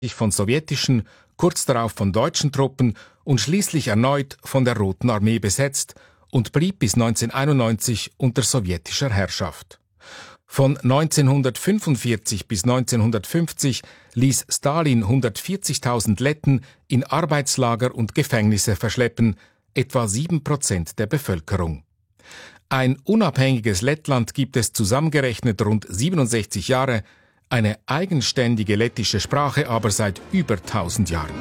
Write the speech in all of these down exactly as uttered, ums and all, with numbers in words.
von sowjetischen, kurz darauf von deutschen Truppen und schließlich erneut von der Roten Armee besetzt und blieb bis neunzehnhunderteinundneunzig unter sowjetischer Herrschaft. Von neunzehnhundertfünfundvierzig bis neunzehnhundertfünfzig ließ Stalin hundertvierzigtausend Letten in Arbeitslager und Gefängnisse verschleppen, etwa sieben Prozent der Bevölkerung. Ein unabhängiges Lettland gibt es zusammengerechnet rund siebenundsechzig Jahre, eine eigenständige lettische Sprache aber seit über tausend Jahren.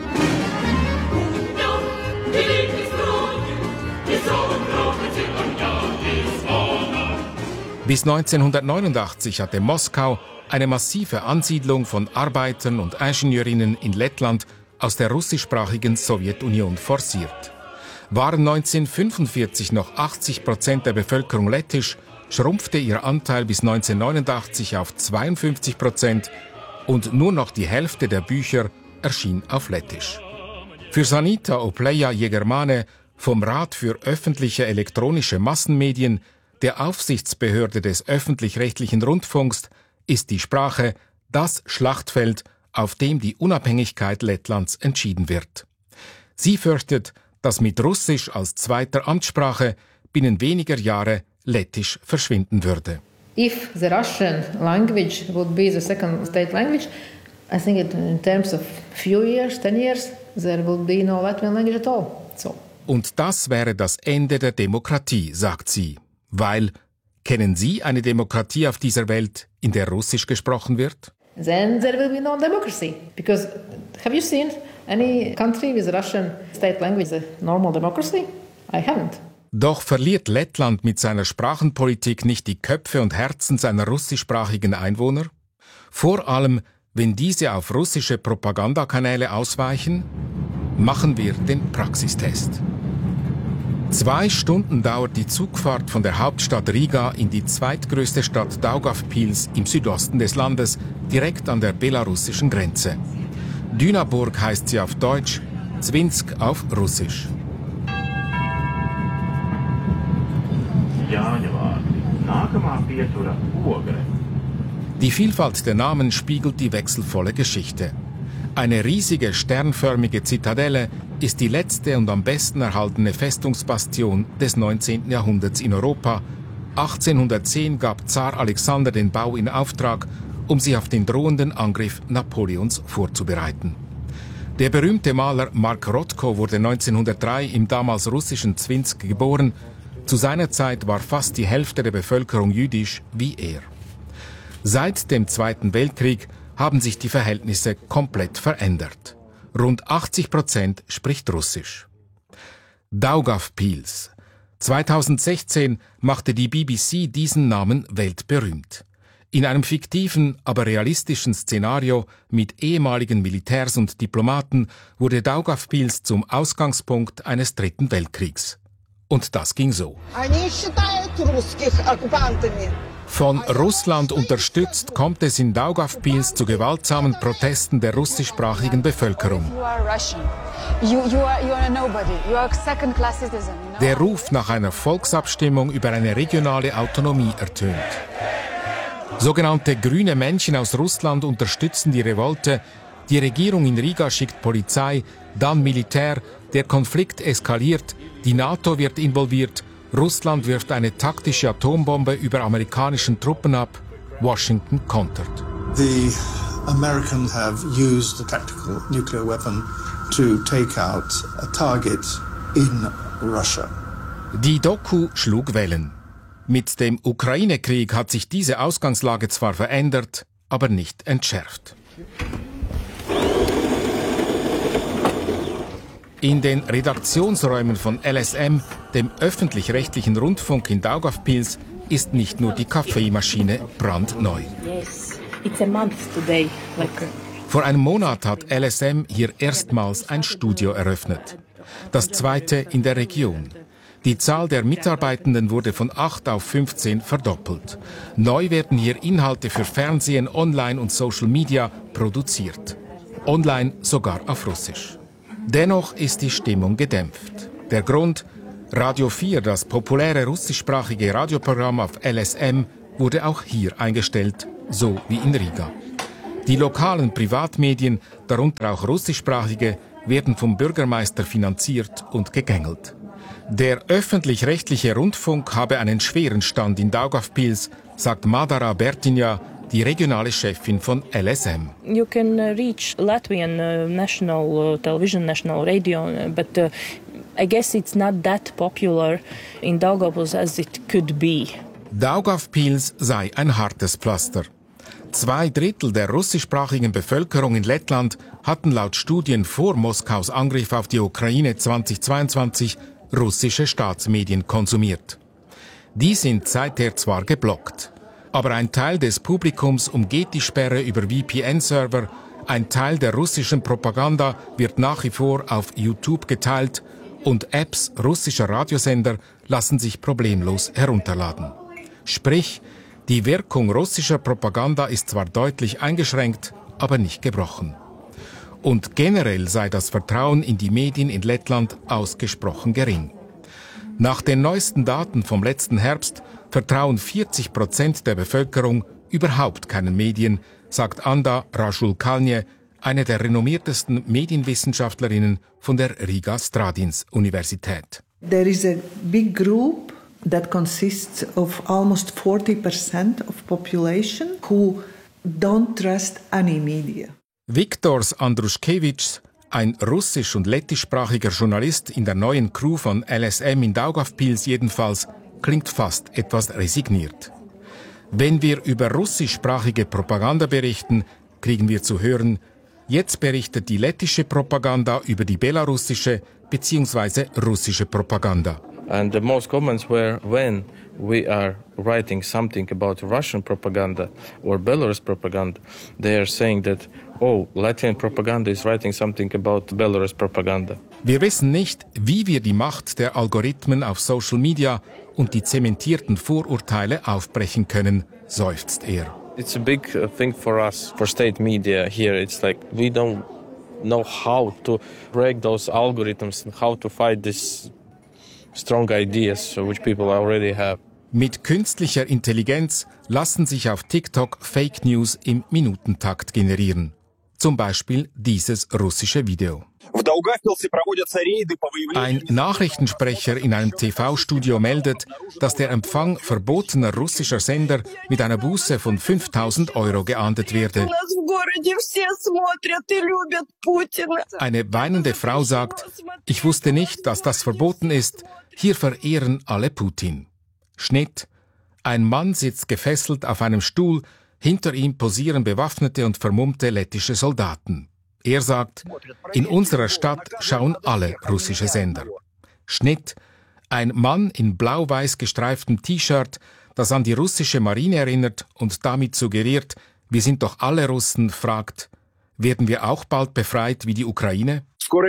Bis neunzehnhundertneunundachtzig hatte Moskau eine massive Ansiedlung von Arbeitern und Ingenieurinnen in Lettland aus der russischsprachigen Sowjetunion forciert. Waren neunzehnhundertfünfundvierzig noch achtzig Prozent der Bevölkerung lettisch, schrumpfte ihr Anteil bis neunzehnhundertneunundachtzig auf zweiundfünfzig Prozent und nur noch die Hälfte der Bücher erschien auf Lettisch. Für Sanita Opleja Jägermane vom Rat für öffentliche elektronische Massenmedien, der Aufsichtsbehörde des öffentlich-rechtlichen Rundfunks, ist die Sprache das Schlachtfeld, auf dem die Unabhängigkeit Lettlands entschieden wird. Sie fürchtet, dass mit Russisch als zweiter Amtssprache binnen weniger Jahre Lettisch verschwinden würde. If the Russian language would be the second state language, I think it, in terms of few years, ten years, there would be no Latvian language at all. So. Und das wäre das Ende der Demokratie, sagt sie. Weil, kennen Sie eine Demokratie auf dieser Welt, in der Russisch gesprochen wird? Then there will be no democracy. Because have you seen any country with Russian state language a normal democracy? I haven't. Doch verliert Lettland mit seiner Sprachenpolitik nicht die Köpfe und Herzen seiner russischsprachigen Einwohner? Vor allem, wenn diese auf russische Propagandakanäle ausweichen? Machen wir den Praxistest. Zwei Stunden dauert die Zugfahrt von der Hauptstadt Riga in die zweitgrößte Stadt Daugavpils im Südosten des Landes, direkt an der belarussischen Grenze. Dynaburg heißt sie auf Deutsch, Zwinsk auf Russisch. Die Vielfalt der Namen spiegelt die wechselvolle Geschichte. Eine riesige sternförmige Zitadelle ist die letzte und am besten erhaltene Festungsbastion des neunzehnten Jahrhunderts in Europa. achtzehnhundertzehn gab Zar Alexander den Bau in Auftrag, um sich auf den drohenden Angriff Napoleons vorzubereiten. Der berühmte Maler Mark Rothko wurde neunzehnhundertdrei im damals russischen Zwinsk geboren. Zu seiner Zeit war fast die Hälfte der Bevölkerung jüdisch wie er. Seit dem Zweiten Weltkrieg haben sich die Verhältnisse komplett verändert. Rund achtzig Prozent spricht Russisch. Daugavpils. zweitausendsechzehn machte die B B C diesen Namen weltberühmt. In einem fiktiven, aber realistischen Szenario mit ehemaligen Militärs und Diplomaten wurde Daugavpils zum Ausgangspunkt eines Dritten Weltkriegs. Und das ging so. Von Russland unterstützt kommt es in Daugavpils zu gewaltsamen Protesten der russischsprachigen Bevölkerung. Der Ruf nach einer Volksabstimmung über eine regionale Autonomie ertönt. Sogenannte grüne Männchen aus Russland unterstützen die Revolte. Die Regierung in Riga schickt Polizei, dann Militär. Der Konflikt eskaliert, die NATO wird involviert. Russland wirft eine taktische Atombombe über amerikanischen Truppen ab. Washington kontert. The Americans have used a tactical nuclear weapon to take out a target in Russia. Die Doku schlug Wellen. Mit dem Ukraine-Krieg hat sich diese Ausgangslage zwar verändert, aber nicht entschärft. In den Redaktionsräumen von L S M, dem öffentlich-rechtlichen Rundfunk in Daugavpils, ist nicht nur die Kaffeemaschine brandneu. Vor einem Monat hat L S M hier erstmals ein Studio eröffnet. Das zweite in der Region. Die Zahl der Mitarbeitenden wurde von acht auf fünfzehn verdoppelt. Neu werden hier Inhalte für Fernsehen, Online und Social Media produziert. Online sogar auf Russisch. Dennoch ist die Stimmung gedämpft. Der Grund? Radio vier, das populäre russischsprachige Radioprogramm auf L S M, wurde auch hier eingestellt, so wie in Riga. Die lokalen Privatmedien, darunter auch russischsprachige, werden vom Bürgermeister finanziert und gegängelt. Der öffentlich-rechtliche Rundfunk habe einen schweren Stand in Daugavpils, sagt Madara Bertinja, die regionale Chefin von L S M. You can reach Latvian uh, national uh, television, national radio, uh, but uh, I guess it's not that popular in Daugavpils as it could be. Daugavpils sei ein hartes Pflaster. Zwei Drittel der russischsprachigen Bevölkerung in Lettland hatten laut Studien vor Moskaus Angriff auf die Ukraine zweitausendzweiundzwanzig russische Staatsmedien konsumiert. Die sind seither zwar geblockt, aber ein Teil des Publikums umgeht die Sperre über V P N-Server, ein Teil der russischen Propaganda wird nach wie vor auf YouTube geteilt und Apps russischer Radiosender lassen sich problemlos herunterladen. Sprich, die Wirkung russischer Propaganda ist zwar deutlich eingeschränkt, aber nicht gebrochen. Und generell sei das Vertrauen in die Medien in Lettland ausgesprochen gering. Nach den neuesten Daten vom letzten Herbst vertrauen vierzig Prozent der Bevölkerung überhaupt keinen Medien, sagt Anda Rajul-Kalnje, eine der renommiertesten Medienwissenschaftlerinnen von der Riga Stradins Universität. There is a big group that consists of almost forty percent of population who don't trust any media. Viktors Andruškevičs, ein russisch- und lettischsprachiger Journalist in der neuen Crew von L S M in Daugavpils jedenfalls, klingt fast etwas resigniert. Wenn wir über russischsprachige Propaganda berichten, kriegen wir zu hören, jetzt berichtet die lettische Propaganda über die belarussische bzw. russische Propaganda. And the most comments were when we are writing something about Russian propaganda or Belarus propaganda, they are saying that, oh, Latvian propaganda is writing something about Belarus propaganda. Wir wissen nicht, wie wir die Macht der Algorithmen auf Social Media und die zementierten Vorurteile aufbrechen können, seufzt er. It's a big thing for us, for state media here. It's like we don't know how to break those algorithms and how to fight these strong ideas which people already have. Mit künstlicher Intelligenz lassen sich auf TikTok Fake News im Minutentakt generieren. Zum Beispiel dieses russische Video. Ein Nachrichtensprecher in einem T V-Studio meldet, dass der Empfang verbotener russischer Sender mit einer Buße von fünftausend Euro geahndet werde. Eine weinende Frau sagt, ich wusste nicht, dass das verboten ist, hier verehren alle Putin. Schnitt. Ein Mann sitzt gefesselt auf einem Stuhl, hinter ihm posieren bewaffnete und vermummte lettische Soldaten. Er sagt, in unserer Stadt schauen alle russische Sender. Schnitt. Ein Mann in blau-weiß gestreiftem T-Shirt, das an die russische Marine erinnert und damit suggeriert, wir sind doch alle Russen, fragt, werden wir auch bald befreit wie die Ukraine?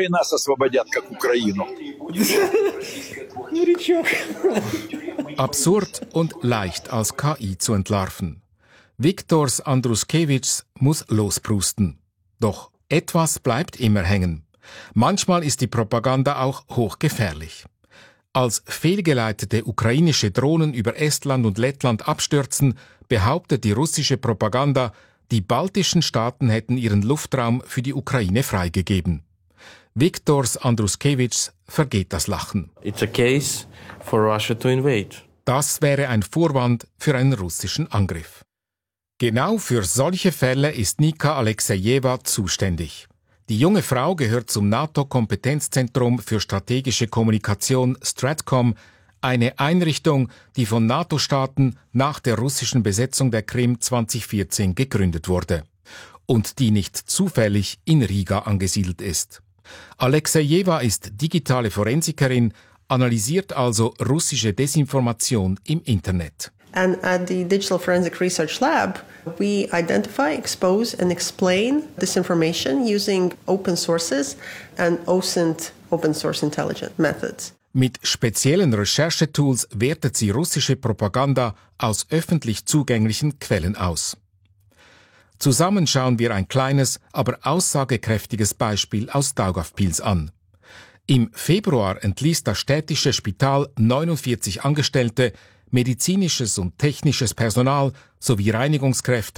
Absurd und leicht als K I zu entlarven. Viktors Andruškevičs muss losprusten. Doch etwas bleibt immer hängen. Manchmal ist die Propaganda auch hochgefährlich. Als fehlgeleitete ukrainische Drohnen über Estland und Lettland abstürzen, behauptet die russische Propaganda, die baltischen Staaten hätten ihren Luftraum für die Ukraine freigegeben. Viktors Andruškevičs vergeht das Lachen. It's a case for Russia to invade. Das wäre ein Vorwand für einen russischen Angriff. Genau für solche Fälle ist Nika Alexejeva zuständig. Die junge Frau gehört zum NATO-Kompetenzzentrum für strategische Kommunikation Stratcom, eine Einrichtung, die von NATO-Staaten nach der russischen Besetzung der Krim zweitausendvierzehn gegründet wurde und die nicht zufällig in Riga angesiedelt ist. Alexejeva ist digitale Forensikerin, analysiert also russische Desinformation im Internet. And at the Digital Forensic Research Lab, we identify, expose and explain disinformation using open sources and O S I N T, open source intelligence methods. Mit speziellen Recherchetools wertet sie russische Propaganda aus öffentlich zugänglichen Quellen aus. Zusammen schauen wir ein kleines, aber aussagekräftiges Beispiel aus Daugavpils an. Im Februar entließ das städtische Spital neunundvierzig Angestellte, medizinisches und technisches Personal sowie Reinigungskräfte,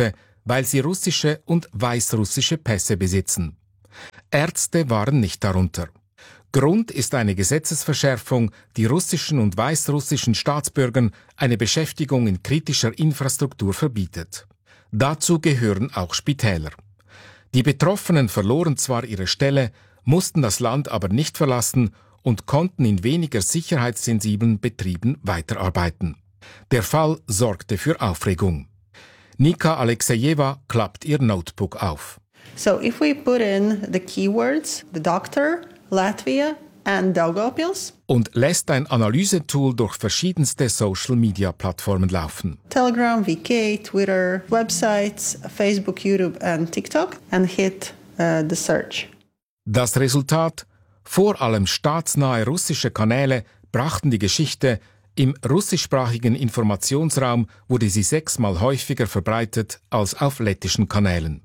weil sie russische und weißrussische Pässe besitzen. Ärzte waren nicht darunter. Grund ist eine Gesetzesverschärfung, die russischen und weißrussischen Staatsbürgern eine Beschäftigung in kritischer Infrastruktur verbietet. Dazu gehören auch Spitäler. Die Betroffenen verloren zwar ihre Stelle, mussten das Land aber nicht verlassen und konnten in weniger sicherheitssensiblen Betrieben weiterarbeiten. Der Fall sorgte für Aufregung. Nika Alexejeva klappt ihr Notebook auf. So if we put in the keywords, the doctor, Latvia and Daugavpils. Und lässt ein Analysetool durch verschiedenste Social-Media-Plattformen laufen. Telegram, V K, Twitter, Websites, Facebook, YouTube and TikTok and hit uh, the search. Das Resultat? Vor allem staatsnahe russische Kanäle brachten die Geschichte. Im russischsprachigen Informationsraum wurde sie sechsmal häufiger verbreitet als auf lettischen Kanälen.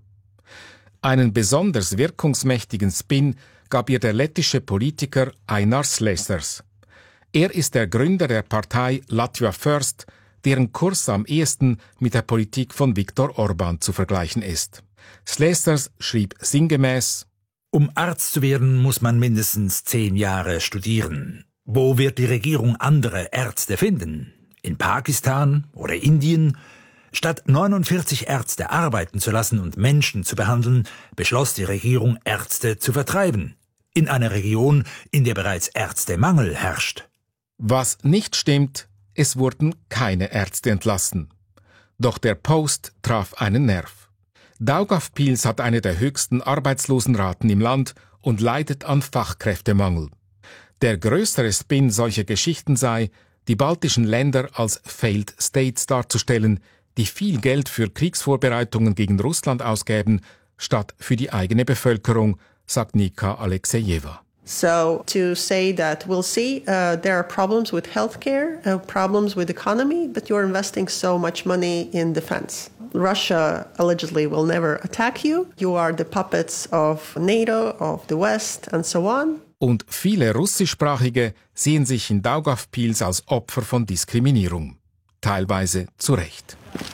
Einen besonders wirkungsmächtigen Spin gab ihr der lettische Politiker Einar Slēsers. Er ist der Gründer der Partei Latvia First, deren Kurs am ehesten mit der Politik von Viktor Orban zu vergleichen ist. Slēsers schrieb sinngemäß: Um Arzt zu werden, muss man mindestens zehn Jahre studieren. Wo wird die Regierung andere Ärzte finden? In Pakistan oder Indien? Statt neunundvierzig Ärzte arbeiten zu lassen und Menschen zu behandeln, beschloss die Regierung, Ärzte zu vertreiben. In einer Region, in der bereits Ärztemangel herrscht. Was nicht stimmt, es wurden keine Ärzte entlassen. Doch der Post traf einen Nerv. Daugavpils hat eine der höchsten Arbeitslosenraten im Land und leidet an Fachkräftemangel. Der größere Spin solcher Geschichten sei, die baltischen Länder als Failed States darzustellen, die viel Geld für Kriegsvorbereitungen gegen Russland ausgeben, statt für die eigene Bevölkerung, sagt Nika Alexejeva. So to say that we'll see uh, there are problems with healthcare, uh, problems with economy, but you're investing so much money in defense. Russia allegedly will never attack you. You are the puppets of NATO, of the West and so on. Und viele Russischsprachige sehen sich in Daugavpils als Opfer von Diskriminierung. Teilweise zu Recht.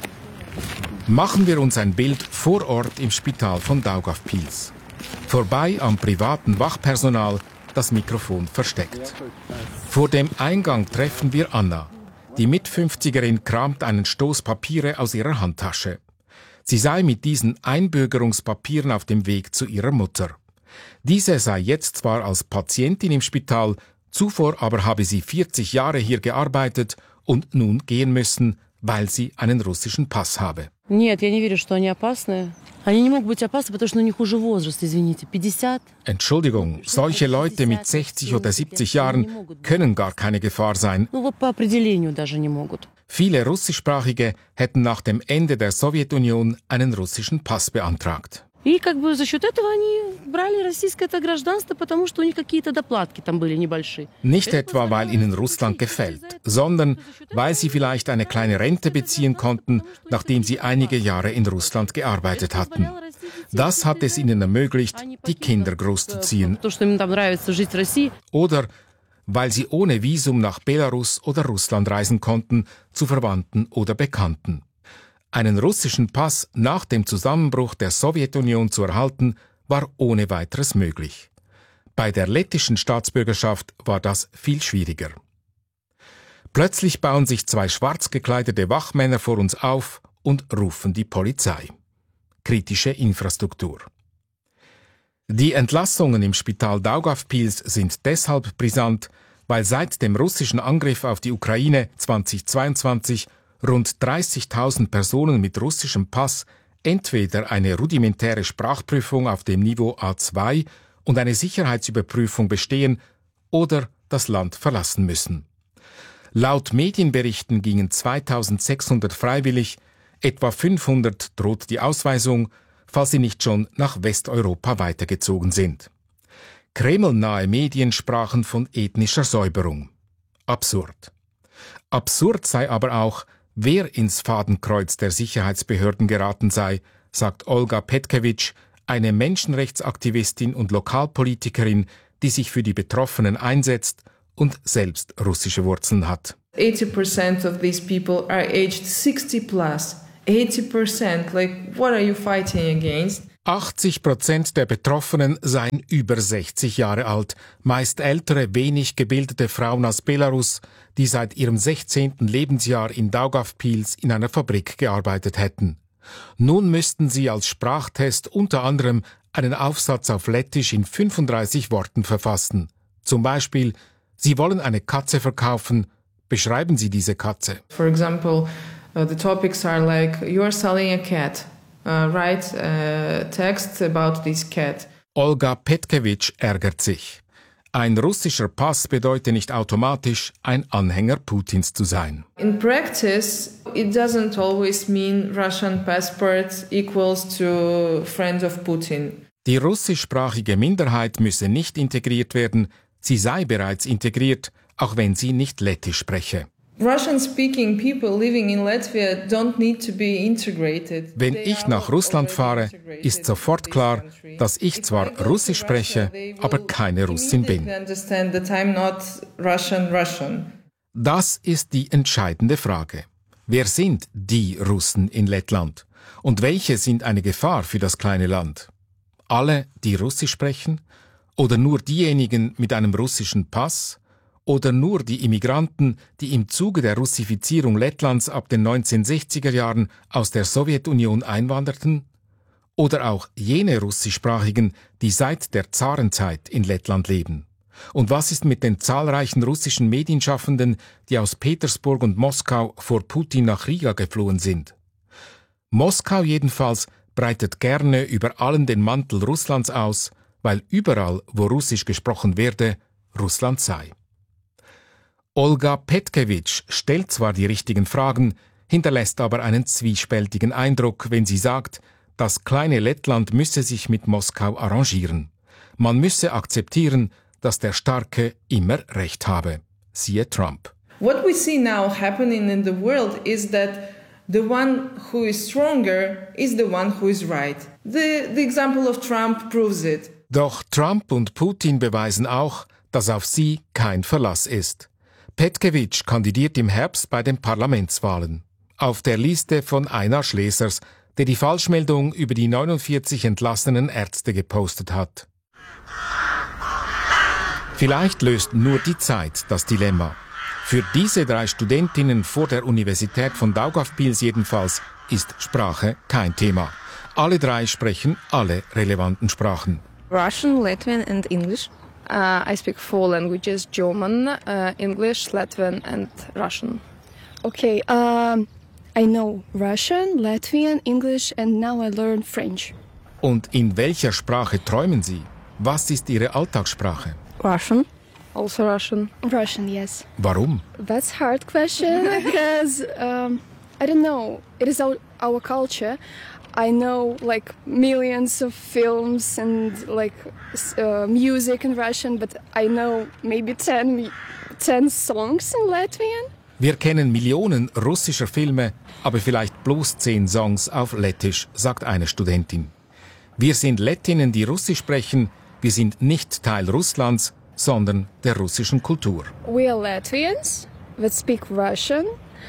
Machen wir uns ein Bild vor Ort im Spital von Daugavpils. Vorbei am privaten Wachpersonal, das Mikrofon versteckt. Vor dem Eingang treffen wir Anna. Die Mitfünfzigerin kramt einen Stoß Papiere aus ihrer Handtasche. Sie sei mit diesen Einbürgerungspapieren auf dem Weg zu ihrer Mutter. Diese sei jetzt zwar als Patientin im Spital, zuvor aber habe sie vierzig Jahre hier gearbeitet und nun gehen müssen, weil sie einen russischen Pass habe. Нет, я не верю, что они опасны. Они не могут быть опасны, потому что у них уже возраст, извините, пятьдесят. Entschuldigung, solche Leute mit sechzig oder siebzig Jahren können gar keine Gefahr sein. Ну вот по определению даже не могут. Viele Russischsprachige hätten nach dem Ende der Sowjetunion einen russischen Pass beantragt. И как бы за счет этого они брали российское гражданство, потому что у них какие-то доплатки там были небольшие. Nicht etwa, weil ihnen Russland gefällt, sondern weil sie vielleicht eine kleine Rente beziehen konnten, nachdem sie einige Jahre in Russland gearbeitet hatten. Das hat es ihnen ermöglicht, die Kinder großzuziehen. Oder weil sie ohne Visum nach Belarus oder Russland reisen konnten, zu Verwandten oder Bekannten. Einen russischen Pass nach dem Zusammenbruch der Sowjetunion zu erhalten, war ohne weiteres möglich. Bei der lettischen Staatsbürgerschaft war das viel schwieriger. Plötzlich bauen sich zwei schwarz gekleidete Wachmänner vor uns auf und rufen die Polizei. Kritische Infrastruktur. Die Entlassungen im Spital Daugavpils sind deshalb brisant, weil seit dem russischen Angriff auf die Ukraine zweitausendzweiundzwanzig rund dreißigtausend Personen mit russischem Pass entweder eine rudimentäre Sprachprüfung auf dem Niveau A zwei und eine Sicherheitsüberprüfung bestehen oder das Land verlassen müssen. Laut Medienberichten gingen zweitausendsechshundert freiwillig, etwa fünfhundert droht die Ausweisung, falls sie nicht schon nach Westeuropa weitergezogen sind. Kremlnahe Medien sprachen von ethnischer Säuberung. Absurd. Absurd sei aber auch, wer ins Fadenkreuz der Sicherheitsbehörden geraten sei, sagt Olga Petkevich, eine Menschenrechtsaktivistin und Lokalpolitikerin, die sich für die Betroffenen einsetzt und selbst russische Wurzeln hat. eighty percent of these people are aged sixty plus eighty percent. Like, what are you fighting against? achtzig Prozent der Betroffenen seien über sechzig Jahre alt, meist ältere, wenig gebildete Frauen aus Belarus, die seit ihrem sechzehnten Lebensjahr in Daugavpils in einer Fabrik gearbeitet hätten. Nun müssten sie als Sprachtest unter anderem einen Aufsatz auf Lettisch in fünfunddreißig Worten verfassen. Zum Beispiel: Sie wollen eine Katze verkaufen, beschreiben Sie diese Katze. For example, uh, the topics are like, you are selling a cat. Uh, write a text about this cat. Olga Petkevich ärgert sich. Ein russischer Pass bedeutet nicht automatisch, ein Anhänger Putins zu sein. In practice, it doesn't always mean Russian passport equals to friend of Putin. Die russischsprachige Minderheit müsse nicht integriert werden, sie sei bereits integriert, auch wenn sie nicht Lettisch spreche. Russian-speaking people living in Latvia don't need to be integrated. Wenn ich nach Russland fahre, ist sofort klar, dass ich zwar Russisch spreche, aber keine Russin bin. Das ist die entscheidende Frage. Wer sind die Russen in Lettland? Und welche sind eine Gefahr für das kleine Land? Alle, die Russisch sprechen? Oder nur diejenigen mit einem russischen Pass? Oder nur die Immigranten, die im Zuge der Russifizierung Lettlands ab den neunzehnhundertsechziger Jahren aus der Sowjetunion einwanderten? Oder auch jene Russischsprachigen, die seit der Zarenzeit in Lettland leben? Und was ist mit den zahlreichen russischen Medienschaffenden, die aus Petersburg und Moskau vor Putin nach Riga geflohen sind? Moskau jedenfalls breitet gerne über allen den Mantel Russlands aus, weil überall, wo Russisch gesprochen werde, Russland sei. Olga Petkevich stellt zwar die richtigen Fragen, hinterlässt aber einen zwiespältigen Eindruck, wenn sie sagt, das kleine Lettland müsse sich mit Moskau arrangieren. Man müsse akzeptieren, dass der Starke immer Recht habe. Siehe Trump. What we see now happening in the world is that the one who is stronger is the one who is right. The, the example of Trump proves it. Doch Trump und Putin beweisen auch, dass auf sie kein Verlass ist. Petkevich kandidiert im Herbst bei den Parlamentswahlen. Auf der Liste von Einar Schlesers, der die Falschmeldung über die neunundvierzig entlassenen Ärzte gepostet hat. Vielleicht löst nur die Zeit das Dilemma. Für diese drei Studentinnen vor der Universität von Daugavpils jedenfalls ist Sprache kein Thema. Alle drei sprechen alle relevanten Sprachen. Russian, Latvian and English. Uh, I speak four languages: German, uh, English, Latvian and Russian. Okay, um, I know Russian, Latvian, English and now I learn French. Und in welcher Sprache träumen Sie? Was ist Ihre Alltagssprache? Russian. Also Russian. Russian, yes. Warum? That's a hard question because, um, I don't know, it is our, our culture. I know like millions of films and like uh, music in Russian, but I know maybe ten, ten songs in Latvian. Wir kennen Millionen russischer Filme, aber vielleicht bloß zehn Songs auf Lettisch, sagt eine Studentin. Wir sind Lettinnen, die Russisch sprechen. Wir sind nicht Teil Russlands, sondern der russischen Kultur. We are Latvians that speak Russian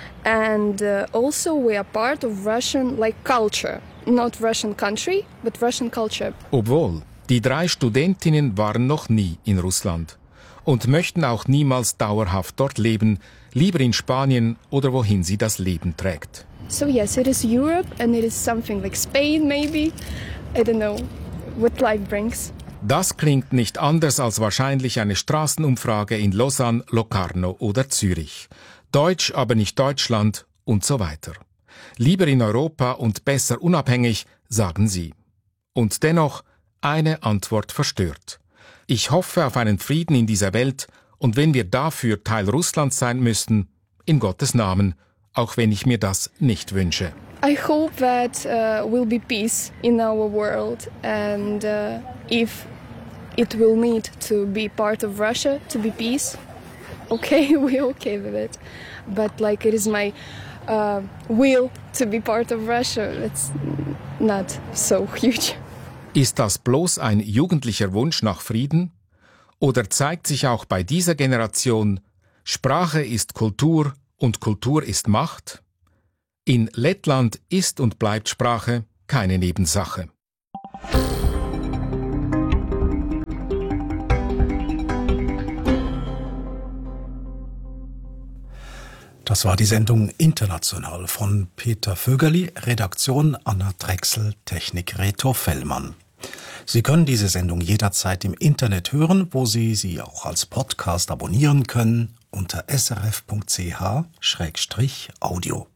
and uh, also we are part of Russian like culture. Not Russian country, but Russian culture. Obwohl, die drei Studentinnen waren noch nie in Russland und möchten auch niemals dauerhaft dort leben, lieber in Spanien oder wohin sie das Leben trägt. So yes, it is Europe and it is something like Spain maybe. I don't know what life brings. Das klingt nicht anders als wahrscheinlich eine Straßenumfrage in Lausanne, Locarno oder Zürich. Deutsch, aber nicht Deutschland und so weiter. Lieber in Europa und besser unabhängig, sagen sie. Und dennoch, eine Antwort verstört. Ich hoffe auf einen Frieden in dieser Welt und wenn wir dafür Teil Russlands sein müssten, in Gottes Namen, auch wenn ich mir das nicht wünsche. I hope that uh, will be peace in our world and uh, if it will need to be part of Russia to be peace, okay, we're okay with it. But like it is my uh, will to be part of Russia, it's not so huge. Ist das bloß ein jugendlicher Wunsch nach Frieden? Oder zeigt sich auch bei dieser Generation, Sprache ist Kultur und Kultur ist Macht? In Lettland ist und bleibt Sprache keine Nebensache. Das war die Sendung International von Peter Vögerli, Redaktion Anna Drechsel, Technik Reto Fellmann. Sie können diese Sendung jederzeit im Internet hören, wo Sie sie auch als Podcast abonnieren können unter s r f punkt c h Schrägstrich audio.